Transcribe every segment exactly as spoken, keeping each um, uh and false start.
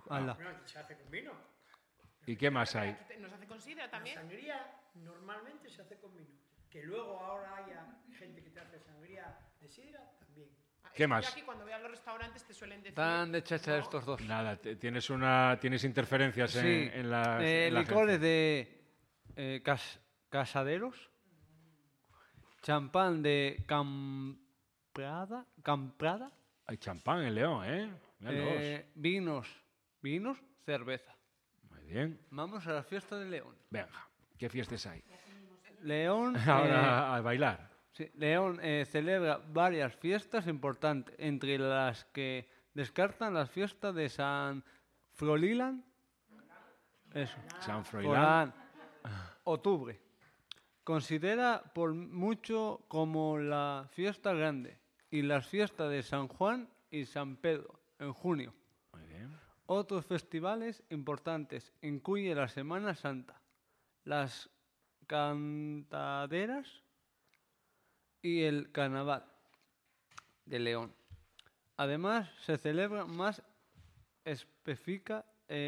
Ala. Bueno, se hace con vino. ¿Y qué más hay? Aquí ¿Nos hace con sidra La también? sangría normalmente se hace con vino. Que luego ahora haya gente que te hace sangría de sidra, también. Ah, es ¿Qué que más? yo aquí cuando voy a los restaurantes te suelen decir... Tan de chacha ¿no? estos dos. Nada, te- tienes, una, tienes interferencias en, Sí, en la. eh, en la licores agencia. de eh, cas- casaderos, champán de Camprada, Camprada, Hay champán en León, ¿eh? Míralos. eh, vinos, vinos, cerveza. Muy bien. Vamos a la fiesta de León. Venga, ¿qué fiestas hay? León, eh, Ahora a bailar. sí, León eh, celebra varias fiestas importantes, entre las que descartan la fiesta de San Frolilan, eso, San Froilán. Forlán, octubre. Considera por mucho como la fiesta grande y las fiestas de San Juan y San Pedro en junio. Muy bien. Otros festivales importantes incluyen la Semana Santa, las cantaderas y el Carnaval de León. Además, se celebran más especifica-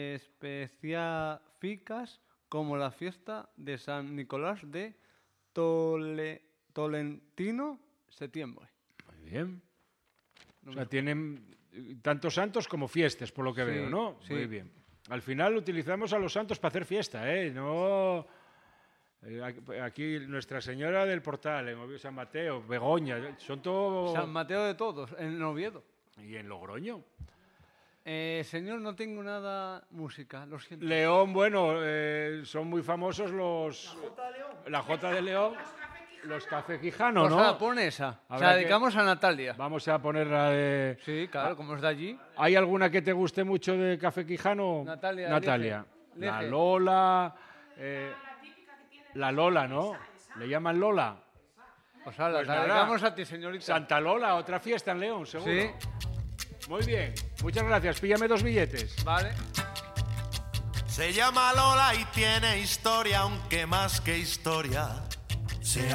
específicas como la fiesta de San Nicolás de Tole- Tolentino, septiembre. Muy bien. No O me sea, tienen eh, tantos santos como fiestas, por lo que Sí, veo, ¿no? sí. Muy bien. Al final utilizamos a los santos para hacer fiesta, ¿eh? No... eh, aquí- Aquí Nuestra Señora del Portal, en Oviedo, San Mateo, Begoña, son todo... San Mateo de todos, en Oviedo. Y en Logroño. Eh, señor, no tengo nada música, lo siento. León, bueno, eh, son muy famosos los... Jota de León. La Jota de León, los Café Quijano, Pues ¿no? nada, pon esa. Se Habrá la que- dedicamos a Natalia. Vamos a poner la de... Sí, claro, como es de allí. ¿Hay alguna que te guste mucho de Café Quijano? Natalia, Natalia. elige, La elige. Lola... eh, la Lola, ¿no? ¿Le llaman Lola? O sea, la Pues la nada. dedicamos a ti, señorita. Santa Lola, otra fiesta en León, seguro. Sí, Muy bien. Muchas gracias. Píllame dos billetes. vale. Se llama Lola y tiene historia, aunque más que historia, se